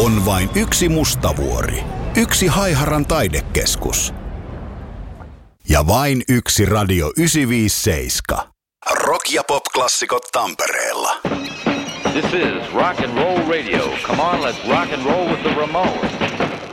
On vain yksi Mustavuori, yksi Haiharan taidekeskus ja vain yksi Radio 957. Rock- ja pop-klassikot Tampereella. This is rock and roll radio. Come on, let's rock and roll with the Ramones.